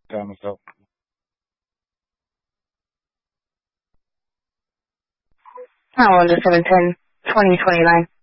Time is up. Now on to 710, 2029.